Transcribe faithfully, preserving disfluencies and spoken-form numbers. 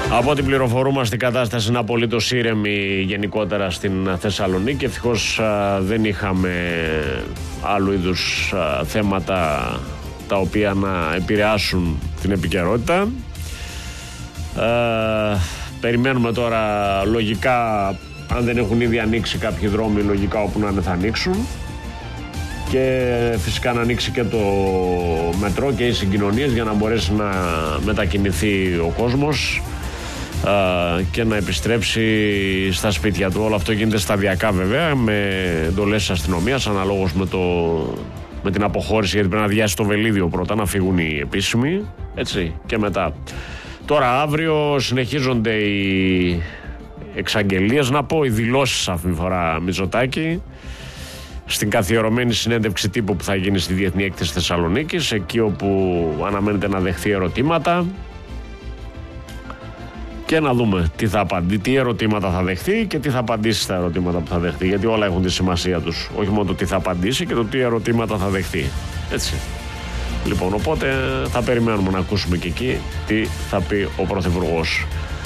Από ό,τι πληροφορούμαστε, η κατάσταση είναι απολύτως ήρεμη γενικότερα στην Θεσσαλονίκη. Ευτυχώς δεν είχαμε άλλου είδους α, θέματα τα οποία να επηρεάσουν την επικαιρότητα. Ε, περιμένουμε τώρα λογικά, αν δεν έχουν ήδη ανοίξει κάποιοι δρόμοι, λογικά όπου να είναι θα ανοίξουν. Και φυσικά να ανοίξει και το μετρό και οι συγκοινωνίες για να μπορέσει να μετακινηθεί ο κόσμος και να επιστρέψει στα σπίτια του. Όλο αυτό γίνεται σταδιακά βέβαια, με εντολές της αστυνομίας, αναλόγως με, το, με την αποχώρηση, γιατί πρέπει να διάσει το βελίδιο πρώτα, να φύγουν οι επίσημοι, έτσι, και μετά. Τώρα αύριο συνεχίζονται οι εξαγγελίες, να πω, οι δηλώσεις αυτή τη φορά Μητσοτάκη, στην καθιερωμένη συνέντευξη τύπου που θα γίνει στη Διεθνή Έκθεση Θεσσαλονίκης, εκεί όπου αναμένεται να δεχθεί ερωτήματα και να δούμε τι θα απαντήσει, τι ερωτήματα θα δεχθεί και τι θα απαντήσει στα ερωτήματα που θα δεχθεί, γιατί όλα έχουν τη σημασία τους, όχι μόνο το τι θα απαντήσει και το τι ερωτήματα θα δεχθεί, έτσι. Λοιπόν, οπότε θα περιμένουμε να ακούσουμε και εκεί τι θα πει ο Πρωθυπουργός.